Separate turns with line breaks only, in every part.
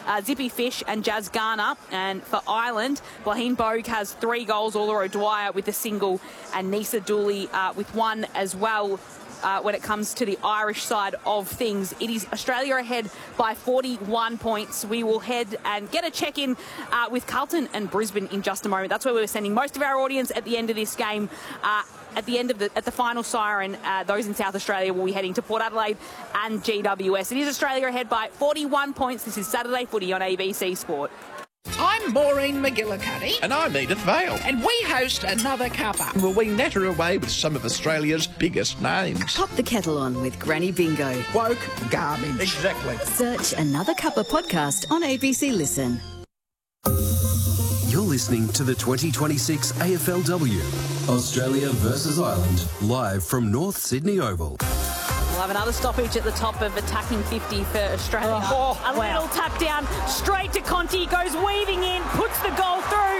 Zippy Fish and Jazz Garner. And for Ireland, Blaine Bogue has 3 goals, Uluru Dwyer with a single, and Nisa Dooley with 1 as well. When it comes to the Irish side of things, it is Australia ahead by 41 points. We will head and get a check-in with Carlton and Brisbane in just a moment. That's where we're sending most of our audience at the end of this game. At the final siren, those in South Australia will be heading to Port Adelaide and GWS. It is Australia ahead by 41 points. This is Saturday Footy on ABC Sport.
I'm Maureen McGillicuddy.
And I'm Edith Vale.
And we host Another Cuppa.
Well, we natter away with some of Australia's biggest names.
Pop the kettle on with Granny Bingo.
Woke garbage.
Exactly.
Search Another Cuppa podcast on ABC Listen.
You're listening to the 2026 AFLW, Australia versus Ireland, live from North Sydney Oval.
We'll have another stoppage at the top of attacking 50 for Australia. Little tap down, straight to Conti, goes weaving in, puts the goal through.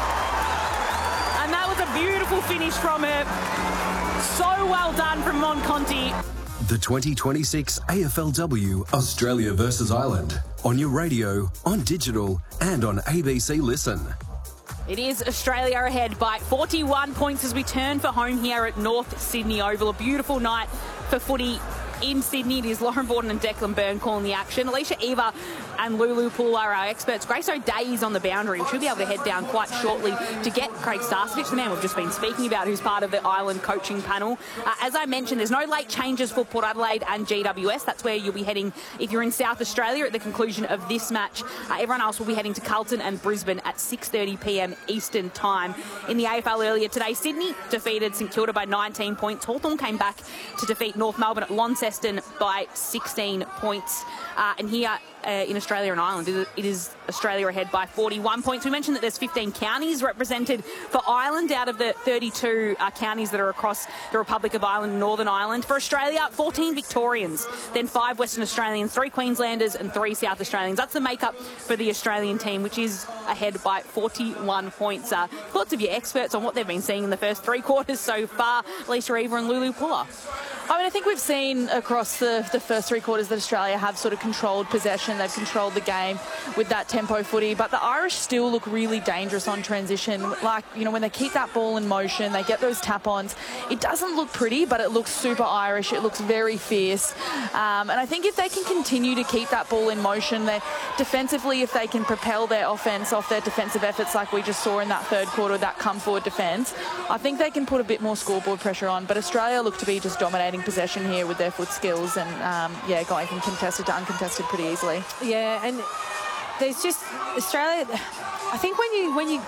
And that was a beautiful finish from her. So well done from Mon Conti.
The 2026 AFLW, Australia versus Ireland, on your radio, on digital, and on ABC Listen.
It is Australia ahead by 41 points as we turn for home here at North Sydney Oval. A beautiful night for footy in Sydney. It is Lauren Borden and Declan Byrne calling the action. Alicia Eva and Lulu Poole are our experts. Grace O'Day is on the boundary. We should be able to head down quite shortly to get Craig Starcevich, the man we've just been speaking about, who's part of the Ireland coaching panel. As I mentioned, there's no late changes for Port Adelaide and GWS. That's where you'll be heading if you're in South Australia at the conclusion of this match. Everyone else will be heading to Carlton and Brisbane at 6:30pm Eastern Time. In the AFL earlier today, Sydney defeated St Kilda by 19 points. Hawthorn came back to defeat North Melbourne at Launceston by 16 points. And here in Australia and Ireland, it is Australia ahead by 41 points. We mentioned that there's 15 counties represented for Ireland out of the 32 counties that are across the Republic of Ireland and Northern Ireland. For Australia, 14 Victorians, then 5 Western Australians, 3 Queenslanders and 3 South Australians. That's the makeup for the Australian team, which is ahead by 41 points. Thoughts of your experts on what they've been seeing in the first 3 quarters so far, Alicia Eva and Lulu Poole?
I mean, I think we've seen across the first 3 quarters that Australia have sort of controlled possession. They've controlled the game with that tempo footy. But the Irish still look really dangerous on transition. Like, you know, when they keep that ball in motion, they get those tap-ons. It doesn't look pretty, but it looks super Irish. It looks very fierce. And I think if they can continue to keep that ball in motion, they defensively, if they can propel their offence off their defensive efforts like we just saw in that third quarter, that come-forward defence, I think they can put a bit more scoreboard pressure on. But Australia look to be just dominating possession here with their foot skills and, going from contested to uncontested pretty easily.
Yeah, and there's just Australia. I think when you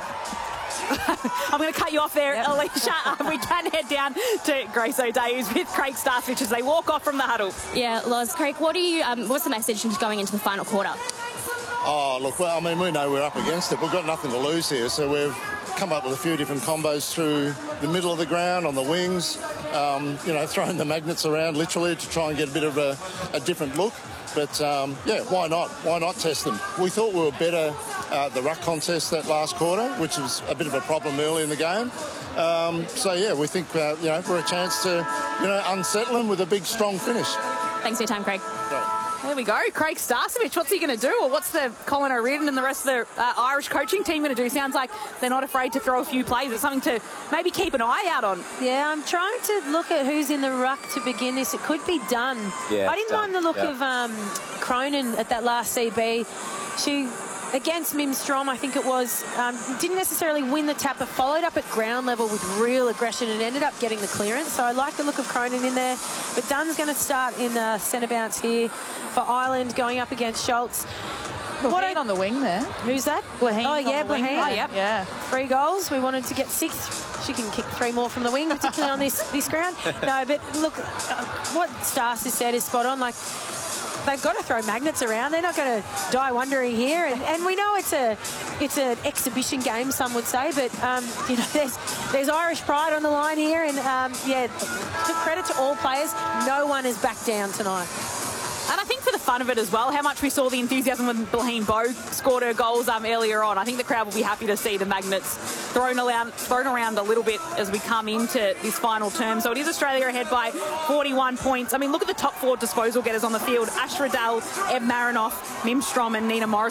I'm going to cut you off there, yep. Alicia. We can head down to Grace O'Day, who's with Craig Starcevich as they walk off from the huddle.
Yeah, Loz, Craig, what's the message going into the final quarter?
Oh, look, well, I mean, we know we're up against it. We've got nothing to lose here, so we've come up with a few different combos through the middle of the ground, on the wings, throwing the magnets around literally to try and get a bit of a different look. But, why not? Why not test them? We thought we were better the ruck contest that last quarter, which was a bit of a problem early in the game. We think, we're a chance to, unsettle them with a big, strong finish.
Thanks for your time, Craig.
Great.
There we go. Craig Starcevich, what's he going to do? Or what's the Colin O'Riordan and the rest of the Irish coaching team going to do? Sounds like they're not afraid to throw a few plays. It's something to maybe keep an eye out on.
Yeah, I'm trying to look at who's in the ruck to begin this. It could be Dunn.
Yeah,
I didn't mind the look of Cronin at that last CB. She, against Mim Strom, I think it was, didn't necessarily win the tap, but followed up at ground level with real aggression and ended up getting the clearance. So I like the look of Cronin in there. But Dunn's going to start in the centre bounce here for Ireland, going up against Schultz.
What on the wing there?
Who's that?
Blaheen.
Oh, yeah, Blaheen.
Oh, yep.
Yeah.
3 goals. We wanted to get 6. She can kick 3 more from the wing, particularly on this ground. No, but look, what Stars has said is spot on. Like, they've got to throw magnets around. They're not going to die wondering here. And we know it's an exhibition game, some would say, but there's Irish pride on the line here. And credit to all players. No one is back down tonight.
And I think for the fun of it as well, how much we saw the enthusiasm when Blaine Bogue scored her goals earlier on. I think the crowd will be happy to see the magnets thrown around a little bit as we come into this final term. So it is Australia ahead by 41 points. I mean, look at the top 4 disposal getters on the field. Ash Riddell, Eb Marinoff, Mim Strom and Nina Morrison.